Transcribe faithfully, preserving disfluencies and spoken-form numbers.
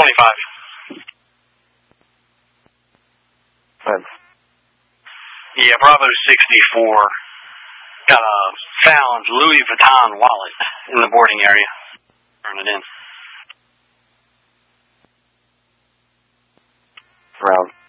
twenty-five. Good. Yeah, Bravo sixty-four got a found Louis Vuitton wallet in the boarding area. Turn it in. Round.